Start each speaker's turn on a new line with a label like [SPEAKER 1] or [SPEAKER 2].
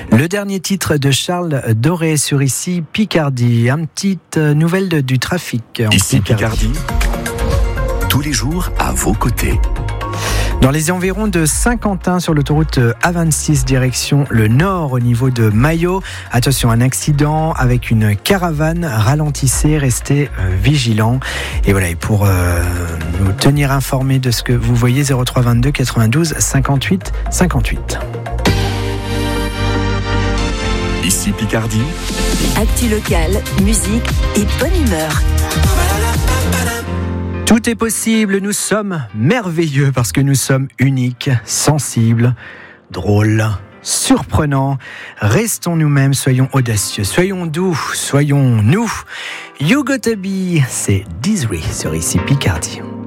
[SPEAKER 1] Le dernier titre de Charles Doré sur Ici Picardie. Une petite nouvelle du trafic.
[SPEAKER 2] Ici Picardie, tous les jours à vos côtés.
[SPEAKER 1] Dans les environs de Saint-Quentin, sur l'autoroute A26 direction le nord au niveau de Maillot. Attention, un accident avec une caravane. Ralentissez, restez vigilants. Et voilà, et pour nous tenir informés de ce que vous voyez, 03 22 92 58 58.
[SPEAKER 2] Ici Picardie.
[SPEAKER 3] Actu locale, musique et bonne humeur.
[SPEAKER 1] Tout est possible, nous sommes merveilleux parce que nous sommes uniques, sensibles, drôles, surprenants. Restons nous-mêmes, soyons audacieux, soyons doux, soyons nous. You Gotta Be, c'est Disney sur Ici Picardie.